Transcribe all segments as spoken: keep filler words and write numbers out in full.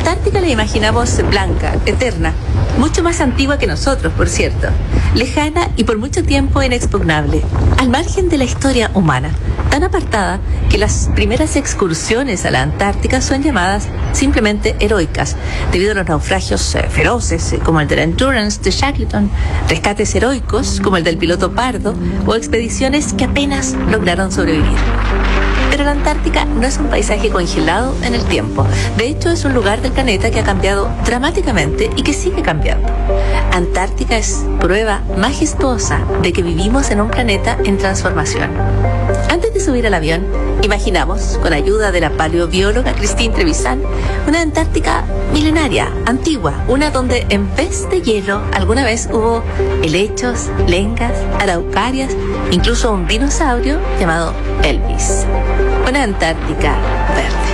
Antártica la imaginamos blanca, eterna, mucho más antigua que nosotros, por cierto, lejana y por mucho tiempo inexpugnable, al margen de la historia humana, tan apartada que las primeras excursiones a la Antártica son llamadas simplemente heroicas, debido a los naufragios eh, feroces, eh, como el de la Endurance de Shackleton, rescates heroicos, como el del piloto Pardo, o expediciones que apenas lograron sobrevivir. Pero la Antártica no es un paisaje congelado en el tiempo. De hecho, es un lugar del planeta que ha cambiado dramáticamente y que sigue cambiando. Antártica es prueba majestuosa de que vivimos en un planeta en transformación. Antes de subir al avión, imaginamos, con ayuda de la paleobióloga Christine Trevisan, una Antártica milenaria, antigua, una donde en vez de hielo alguna vez hubo helechos, lengas, araucarias, incluso un dinosaurio llamado Elvis. Una Antártica verde.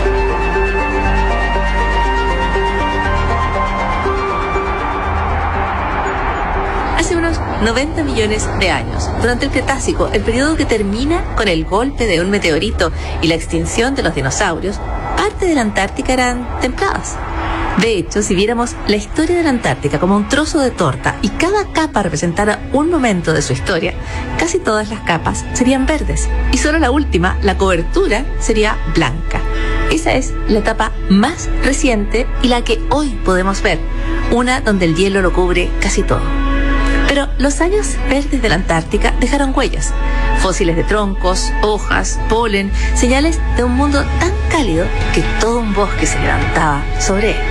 Hace unos noventa millones de años, durante el Cretácico, el periodo que termina con el golpe de un meteorito y la extinción de los dinosaurios, parte de la Antártica eran templadas. De hecho, si viéramos la historia de la Antártica como un trozo de torta y cada capa representara un momento de su historia, casi todas las capas serían verdes y solo la última, la cobertura, sería blanca. Esa es la etapa más reciente y la que hoy podemos ver, una donde el hielo lo cubre casi todo. Pero los años verdes de la Antártica dejaron huellas, fósiles de troncos, hojas, polen, señales de un mundo tan cálido que todo un bosque se levantaba sobre él.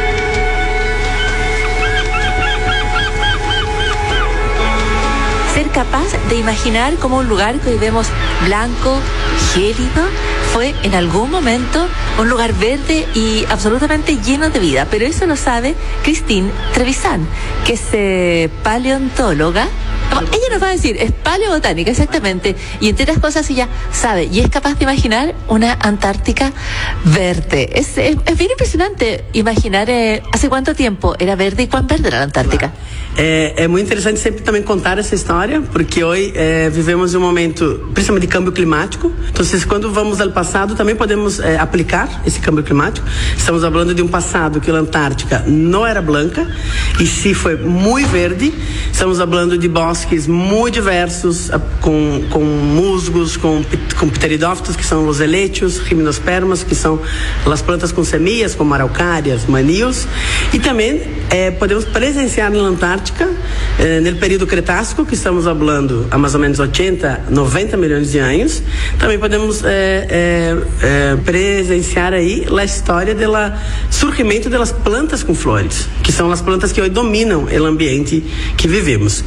Ser capaz de imaginar cómo un lugar que hoy vemos blanco, gélido, fue en algún momento un lugar verde y absolutamente lleno de vida. Pero eso lo sabe Christine Trevisan, que es eh, paleontóloga. Ella nos va a decir, es paleobotánica, exactamente, y entre otras cosas ella sabe y es capaz de imaginar una Antártica verde. Es, es, es bien impresionante imaginar eh, hace cuánto tiempo era verde y cuán verde era la Antártica. É, é muito interessante sempre também contar essa história, porque hoje é, vivemos um momento, principalmente de câmbio climático. Então, quando vamos ao passado, também podemos é, aplicar esse câmbio climático. Estamos falando de um passado que a Antártica não era branca, e sim foi muito verde. Estamos falando de bosques muito diversos, com, com musgos, com, com pteridófitos, que são os helechos, gimnospermas, que são as plantas com semillas, como araucárias, maníos. E também é, podemos presenciar na Antártica, eh, no período Cretácico, que estamos falando há mais ou menos oitenta, noventa milhões de anos. Também podemos eh, eh, eh, presenciar aí a história do surgimento das plantas com flores, que são as plantas que hoje dominam o ambiente que vivemos.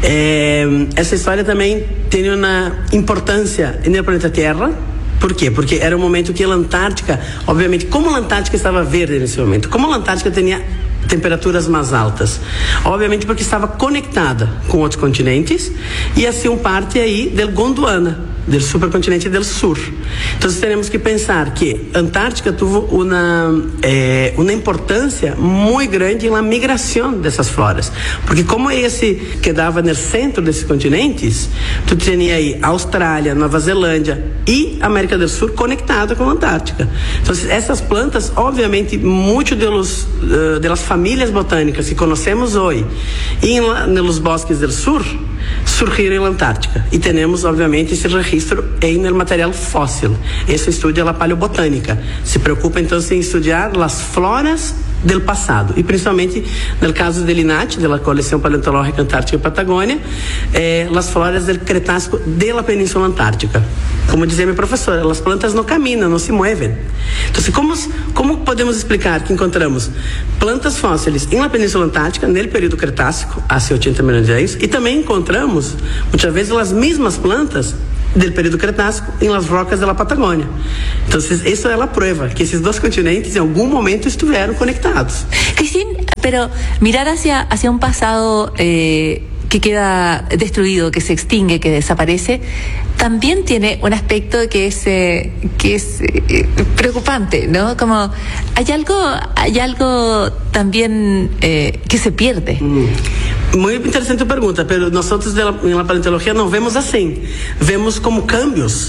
Eh, essa história também tem uma importância no planeta Terra. Por quê? Porque era um momento que a Antártica, obviamente, como a Antártica estava verde nesse momento, como a Antártica tinha temperaturas mais altas, obviamente porque estava conectada com outros continentes e assim parte aí do Gondwana, do supercontinente do sul. Então temos que pensar que a Antártica teve uma eh, uma importância muito grande na migração dessas floras, porque como esse quedava no centro desses continentes, tu tinha aí Austrália, Nova Zelândia e América do Sul conectada com a Antártica. Então essas plantas, obviamente, muitos deles uh, delas famílias botânicas que conhecemos hoje e nos bosques do sul surgiram na Antártica e temos obviamente esse registro em no material fóssil. Esse estudo é a paleobotânica, se preocupa então em estudar as floras do passado e principalmente no caso del INACH, da Coleção Paleontológica Antártica e Patagônia, eh, as floras do Cretácico da Península Antártica. Como dizia minha professora, as plantas não caminham, não se movem. Então, como, como podemos explicar que encontramos plantas fósseis na Península Antártica, no período Cretácico, há oitenta milhões de anos, e também encontramos, muitas vezes, as mesmas plantas do período Cretácico em las rocas da Patagônia. Então, isso é a prova que esses dois continentes em algum momento estiveram conectados. Christine, pero mirar hacia, hacia un pasado eh, que queda destruido, que se extingue, que desaparece, también tiene un aspecto que es eh, que es eh, preocupante, ¿no? Como hay algo, hay algo también eh, que se pierde. Mm. Muy interesante tu pergunta, pero nosotros na paleontologia não vemos assim. Vemos como cambios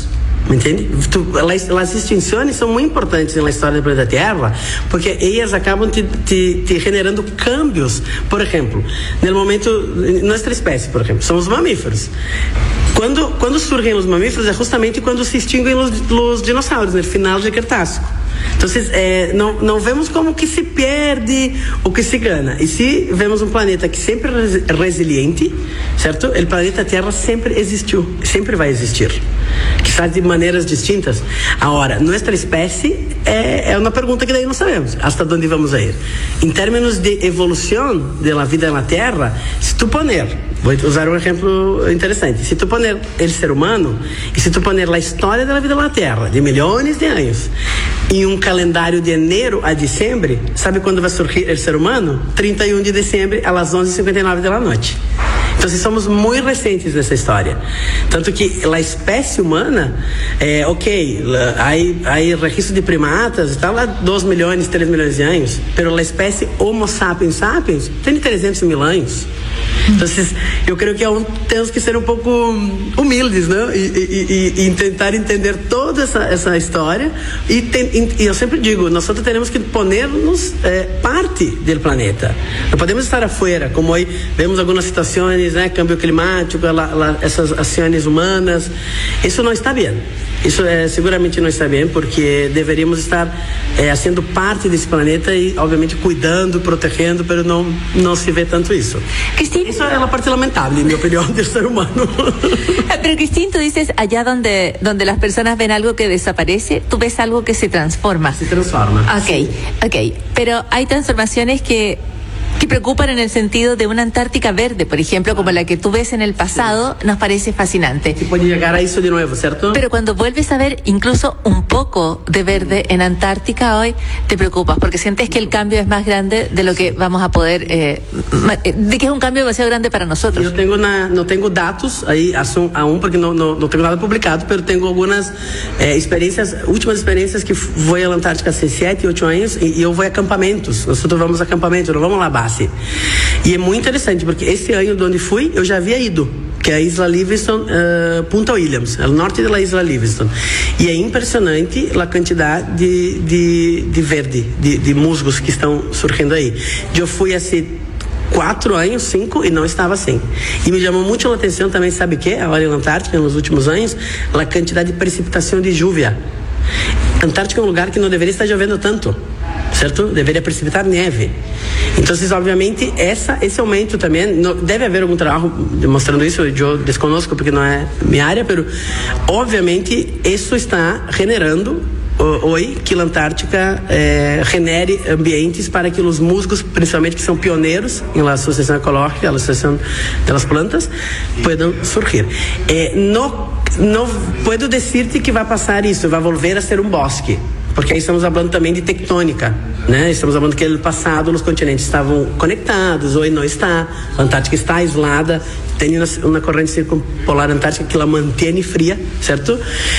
¿Me entiende? Tu, las, las extinciones son muy importantes en la historia del planeta Tierra porque ellas acaban te, te, te generando cambios. Por ejemplo, en el momento, nuestra especie, por ejemplo, somos mamíferos. Quando, quando surgem os mamíferos é justamente quando se extinguem os, os dinossauros, no final do Cretácico. Então, é, não, não vemos como que se perde ou que se ganha. E se vemos um planeta que sempre é resiliente, certo? O planeta Terra sempre existiu, sempre vai existir. Quizás de maneiras distintas. Agora, nossa espécie é, é uma pergunta que daí não sabemos. Hasta onde vamos a ir? Em termos de evolução da vida na Terra, se tu poner, vou usar um exemplo interessante. Se tu poner o ser humano e se tu poner a história da vida na Terra, de milhões de anos, em um calendário de janeiro a dezembro, sabe quando vai surgir o ser humano? trinta e um de dezembro, às onze e cinquenta e nove da noite. Então, somos muito recentes nessa história. Tanto que a espécie humana, é, ok, há registro de primatas, está lá dois milhões, três milhões de anos, mas a espécie Homo sapiens sapiens tem trezentos mil anos. Então, eu creio que aún temos que ser um pouco humildes, né? E, e, e, e tentar entender toda essa, essa história. E, tem, e eu sempre digo, nós temos que ponermos é, parte do planeta. Não podemos estar afuera, como aí vemos algumas situações, né? Câmbio climático, la, la, essas ações humanas. Isso não está bem. Isso é, seguramente não está bem, porque deveríamos estar é, sendo parte desse planeta e, obviamente, cuidando, protegendo, mas não, não se vê tanto isso. Cristina, eso es la parte lamentable, en mi opinión, del ser humano. Pero Cristina, tú dices, allá donde, donde las personas ven algo que desaparece, tú ves algo que se transforma. Se transforma. Ok, sí. ok. Pero hay transformaciones que... que preocupan en el sentido de una Antártica verde, por ejemplo, como la que tú ves en el pasado, sí. Nos parece fascinante. Sí, puede llegar a eso de nuevo, ¿cierto? Pero cuando vuelves a ver incluso un poco de verde en Antártica hoy, te preocupas, porque sientes que el cambio es más grande de lo que vamos a poder, eh, de que es un cambio demasiado grande para nosotros. Yo tengo una, no tengo datos ahí aún, porque no, no, no tengo nada publicado, pero tengo algunas eh, experiencias, últimas experiencias que fui a la Antártica hace siete, ocho años, y, y yo voy a acampamentos. Nosotros vamos a acampamentos, não vamos lá base. E é muito interessante, porque esse ano de onde fui, eu já havia ido, que é a Isla Livingston, uh, Punta Williams, é o norte da Isla Livingston. E é impressionante a quantidade de, de, de verde, de, de musgos que estão surgindo aí. Eu fui assim quatro anos, cinco, e não estava assim. E me chamou muito a atenção também, sabe o que? A área Antártica, nos últimos anos, a quantidade de precipitação de lluvia. Antártica é um lugar que não deveria estar chovendo tanto, certo? Deveria precipitar neve. Então, obviamente, essa, esse aumento também, não, deve haver algum trabalho demonstrando isso, eu desconosco porque não é minha área, mas obviamente isso está generando hoje que a Antártica eh, genere ambientes para que os musgos, principalmente que são pioneiros na associação ecológica, na associação das plantas, possam surgir. Eh, não, não posso dizer-te que vai passar isso, vai volver a ser um bosque. Porque aí estamos falando também de tectônica, né? Estamos falando que no passado os continentes estavam conectados, hoje não está. A Antártica está isolada, tem uma, uma corrente circumpolar antártica que ela mantém fria, certo?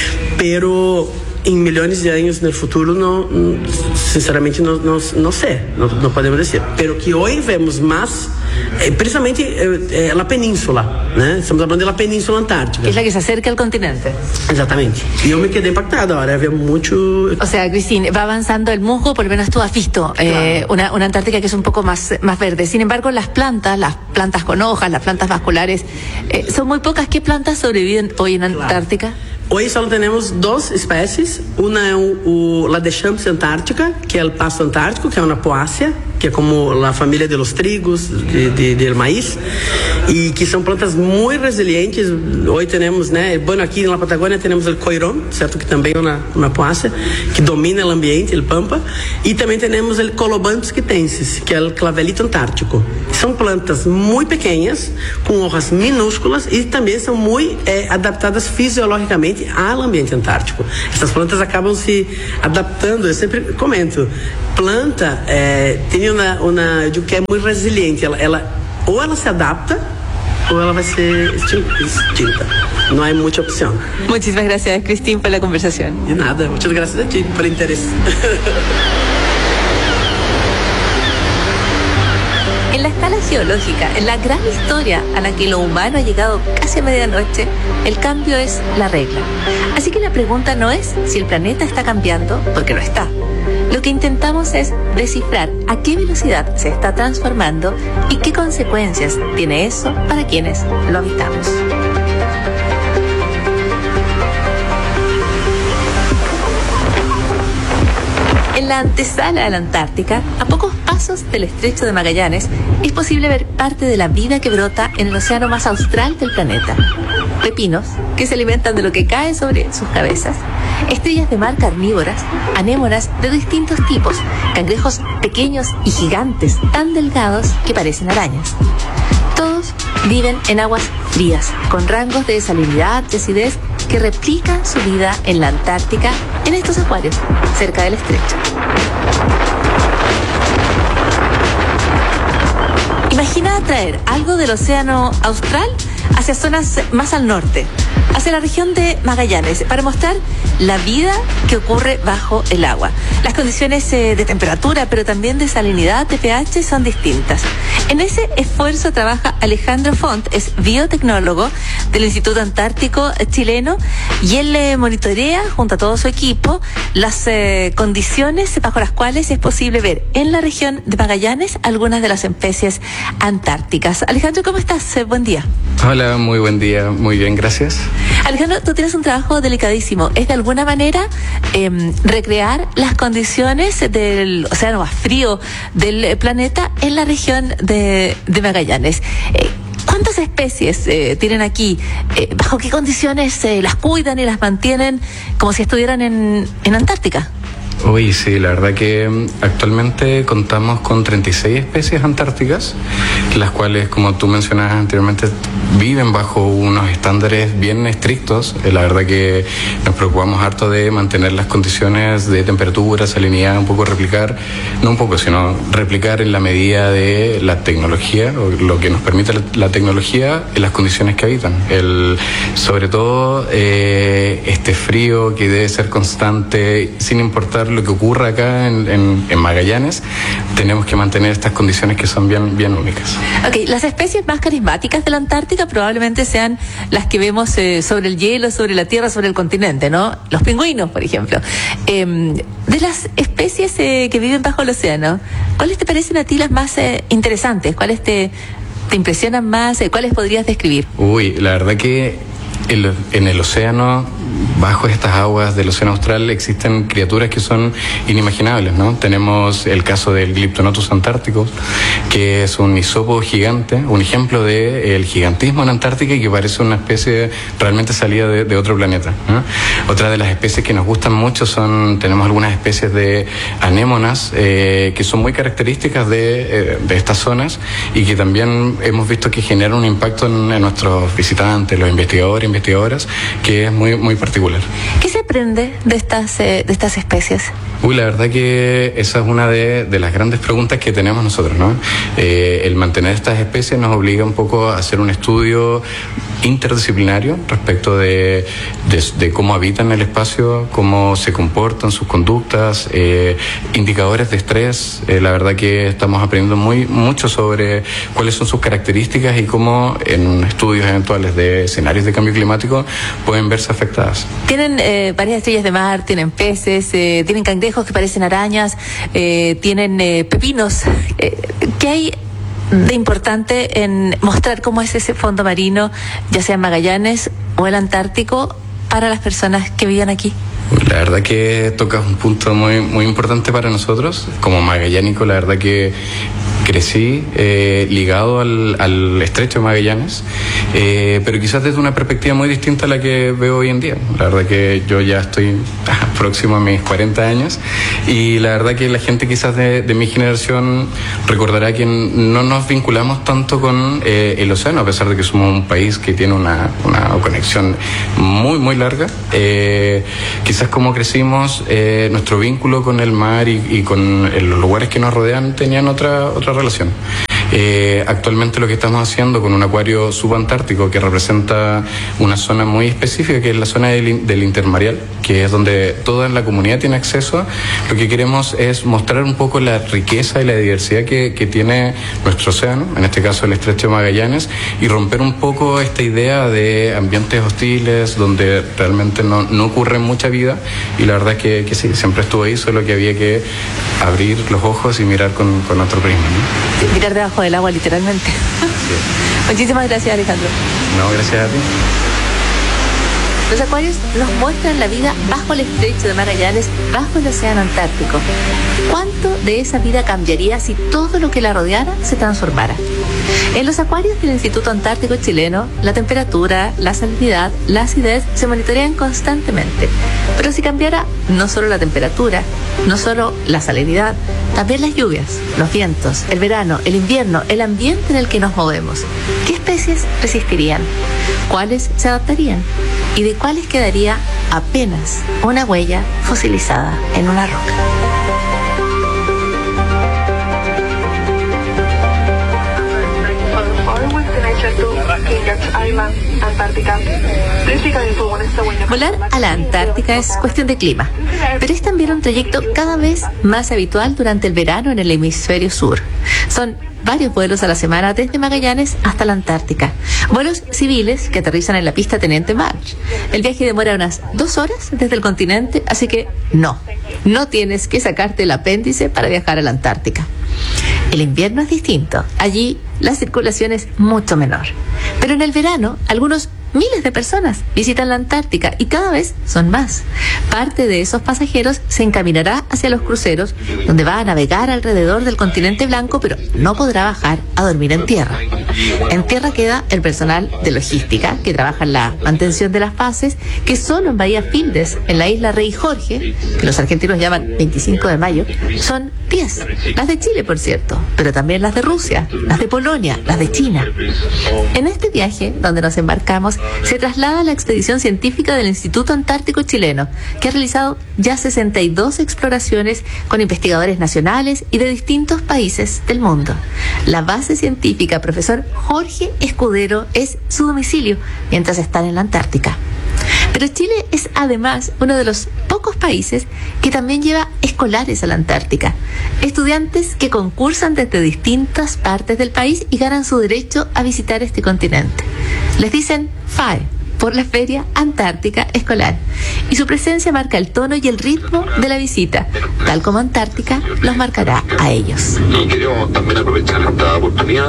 Pero em milhões de anos no futuro, não, sinceramente, não, não, não sei, não, não podemos dizer. Pero que hoje vemos mais, eh, principalmente eh, a península, né? Estamos falando da península antártica. Que é a que se acerca ao continente. Exatamente. E eu me quedei impactado, agora havia muito... O sea, Cristina, va avanzando el musgo, por lo menos tú has visto eh, claro. una, una Antártica que es un poco más, más verde. Sin embargo, las plantas, las plantas con hojas, las plantas vasculares, eh, son muy pocas. ¿Qué plantas sobreviven hoy en Antártica? Claro. Hoje só temos duas espécies. Uma é o, o La Deschamps antártica, que é o pasto antártico, que é uma poácea, que é como a família de los trigos, de, de, de maíz, e que são plantas muito resilientes. Hoje temos, né, bueno, aqui na Patagônia temos o coirón, certo, que também é uma, uma poácea, que domina o ambiente, o pampa, e também temos o Colobanthus quitensis, que é o clavelito antártico. São plantas muito pequenas, com hojas minúsculas, e também são muito é, adaptadas fisiologicamente ao ambiente antártico. Essas plantas acabam se adaptando. Eu sempre comento, planta é, tem uma, uma eu digo que é muito resiliente. Ela, ela ou ela se adapta ou ela vai ser extinta. Não há muita opção. Muchísimas gracias, Cristina, pela conversação. De nada, muitas graças a ti pelo interesse. En la escala geológica, en la gran historia a la que lo humano ha llegado casi a medianoche, el cambio es la regla. Así que la pregunta no es si el planeta está cambiando, porque lo está. Lo que intentamos es descifrar a qué velocidad se está transformando y qué consecuencias tiene eso para quienes lo habitamos. En la antesala de la Antártica, a pocos pasos del estrecho de Magallanes, es posible ver parte de la vida que brota en el océano más austral del planeta. Pepinos, que se alimentan de lo que cae sobre sus cabezas, estrellas de mar carnívoras, anémonas de distintos tipos, cangrejos pequeños y gigantes, tan delgados que parecen arañas. Todos viven en aguas frías, con rangos de salinidad y acidez que replican su vida en la Antártica, en estos acuarios, cerca del estrecho. Imagina traer algo del océano austral hacia zonas más al norte, hacia la región de Magallanes, para mostrar la vida que ocurre bajo el agua. Las condiciones eh, de temperatura, pero también de salinidad, de pH, son distintas. En ese esfuerzo trabaja Alejandro Font, es biotecnólogo del Instituto Antártico Chileno, y él eh, monitorea, junto a todo su equipo, las eh, condiciones bajo las cuales es posible ver en la región de Magallanes algunas de las especies antárticas. Alejandro, ¿cómo estás? Eh, buen día. Hola, muy buen día, muy bien, gracias. Alejandro, tú tienes un trabajo delicadísimo. Es de alguna manera eh, recrear las condiciones del océano más frío del planeta en la región de, de Magallanes. Eh, ¿Cuántas especies eh, tienen aquí? Eh, ¿Bajo qué condiciones eh, las cuidan y las mantienen como si estuvieran en, en Antártica? Uy, sí, la verdad que actualmente contamos con treinta y seis especies antárticas, las cuales, como tú mencionabas anteriormente, viven bajo unos estándares bien estrictos. La verdad que nos preocupamos harto de mantener las condiciones de temperatura, salinidad, un poco replicar, no un poco, sino replicar en la medida de la tecnología, o lo que nos permite la, la tecnología en las condiciones que habitan. El, sobre todo eh, este frío que debe ser constante, sin importar lo que ocurra acá en, en, en Magallanes, tenemos que mantener estas condiciones que son bien, bien únicas. Ok, las especies más carismáticas de la Antártica probablemente sean las que vemos eh, sobre el hielo, sobre la tierra, sobre el continente, ¿no? Los pingüinos, por ejemplo. Eh, de las especies eh, que viven bajo el océano, ¿cuáles te parecen a ti las más eh, interesantes? ¿Cuáles te, te impresionan más? Eh, ¿Cuáles podrías describir? Uy, la verdad que el, en el océano, bajo estas aguas del océano austral, existen criaturas que son inimaginables, ¿no? Tenemos el caso del Glyptonotus antárticos, que es un isópodo gigante, un ejemplo del gigantismo en Antártica y que parece una especie realmente salida de, de otro planeta, ¿no? Otra de las especies que nos gustan mucho son, tenemos algunas especies de anémonas eh, que son muy características de, eh, de estas zonas y que también hemos visto que generan un impacto en, en nuestros visitantes, los investigadores, investigadoras, que es muy, muy particular. ¿Qué se aprende de estas, eh, de estas especies? Uy, la verdad que esa es una de, de las grandes preguntas que tenemos nosotros, ¿no? Eh, el mantener estas especies nos obliga un poco a hacer un estudio interdisciplinario respecto de, de, de cómo habitan el espacio, cómo se comportan, sus conductas, eh, indicadores de estrés. Eh, la verdad que estamos aprendiendo muy mucho sobre cuáles son sus características y cómo en estudios eventuales de escenarios de cambio climático pueden verse afectadas. Tienen eh, varias estrellas de mar, tienen peces, eh, tienen cangrejos que parecen arañas, eh, tienen eh, pepinos. Eh, ¿Qué hay de importante en mostrar cómo es ese fondo marino, ya sea en Magallanes o el Antártico, para las personas que viven aquí? La verdad que tocas un punto muy, muy importante para nosotros. Como magallánico, la verdad que crecí eh, ligado al, al estrecho de Magallanes, eh, pero quizás desde una perspectiva muy distinta a la que veo hoy en día. La verdad que yo ya estoy próximo a mis cuarenta años y la verdad que la gente quizás de, de mi generación recordará que no nos vinculamos tanto con eh, el océano, a pesar de que somos un país que tiene una, una conexión muy, muy larga. Eh, quizás como crecimos, eh, nuestro vínculo con el mar y, y con los lugares que nos rodean tenían otra, otra relación. Eh, actualmente lo que estamos haciendo con un acuario subantártico que representa una zona muy específica, que es la zona del, del intermareal, que es donde toda la comunidad tiene acceso, lo que queremos es mostrar un poco la riqueza y la diversidad que, que tiene nuestro océano, en este caso el Estrecho de Magallanes, y romper un poco esta idea de ambientes hostiles donde realmente no, no ocurre mucha vida, y la verdad es que, que sí, siempre estuvo ahí, solo que había que abrir los ojos y mirar con, con otro prisma, ¿no? Sí, mirar debajo del agua literalmente. Sí. Muchísimas gracias, Alejandro. No, gracias a ti. Los acuarios nos muestran la vida bajo el Estrecho de Magallanes, bajo el océano Antártico. ¿Cuánto de esa vida cambiaría si todo lo que la rodeara se transformara? En los acuarios del Instituto Antártico Chileno, la temperatura, la salinidad, la acidez se monitorean constantemente. Pero si cambiara no solo la temperatura, no solo la salinidad, también las lluvias, los vientos, el verano, el invierno, el ambiente en el que nos movemos, ¿qué especies resistirían? ¿Cuáles se adaptarían? ¿Y de cuáles quedaría apenas una huella fosilizada en una roca? Volar a la Antártica es cuestión de clima, pero es también un trayecto cada vez más habitual durante el verano en el hemisferio sur. Son varios vuelos a la semana desde Magallanes hasta la Antártica. Vuelos civiles que aterrizan en la pista Teniente March. El viaje demora unas dos horas desde el continente, así que no, no tienes que sacarte el apéndice para viajar a la Antártica. El invierno es distinto. Allí la circulación es mucho menor. Pero en el verano, algunos miles de personas visitan la Antártica y cada vez son más. Parte de esos pasajeros se encaminará hacia los cruceros, donde va a navegar alrededor del continente blanco, pero no podrá bajar a dormir en tierra. En tierra queda el personal de logística, que trabaja en la mantención de las bases, que solo en Bahía Fildes, en la isla Rey Jorge, que los argentinos llaman veinticinco de mayo, son diez. Las de Chile, por cierto, pero también las de Rusia, las de Polonia, las de China. En este viaje, donde nos embarcamos, se traslada la expedición científica del Instituto Antártico Chileno, que ha realizado ya sesenta y dos exploraciones con investigadores nacionales y de distintos países del mundo. La base científica profesor Jorge Escudero es su domicilio mientras están en la Antártica. Pero Chile es además uno de los pocos países que también lleva escolares a la Antártica. Estudiantes que concursan desde distintas partes del país y ganan su derecho a visitar este continente. Les dicen F A E, por la Feria Antártica Escolar. Y su presencia marca el tono y el ritmo de la visita, tal como Antártica los marcará a ellos. Y queremos también aprovechar esta oportunidad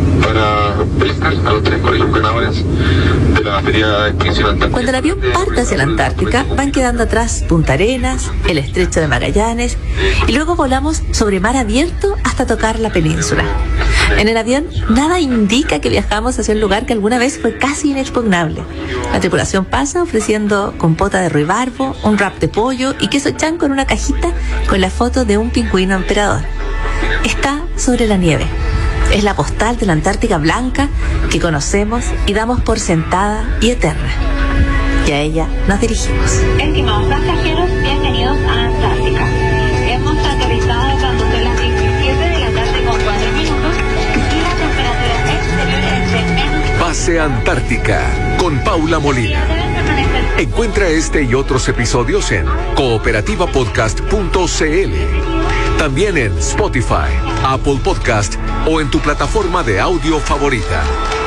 para felicitar a los tres colegios ganadores de la Feria Extinción Antártica. Cuando el avión parte hacia la Antártica, van quedando atrás Punta Arenas, el Estrecho de Magallanes, y luego volamos sobre mar abierto hasta tocar la península. En el avión, nada indica que viajamos hacia un lugar que alguna vez fue casi inexpugnable. La tripulación pasa ofreciendo compota de ruibarbo, un wrap de pollo y queso chanco en una cajita con la foto de un pingüino emperador. Está sobre la nieve. Es la postal de la Antártica blanca que conocemos y damos por sentada y eterna. Y a ella nos dirigimos. Estimados pasajeros, bienvenidos a Antártica. Hemos aterrizado cuando son las diecisiete de la tarde con cuatro minutos y la temperatura exterior es de menos. Pase Antártica con Paula Molina. Encuentra este y otros episodios en cooperativa podcast punto c l. También en Spotify, Apple Podcast o en tu plataforma de audio favorita.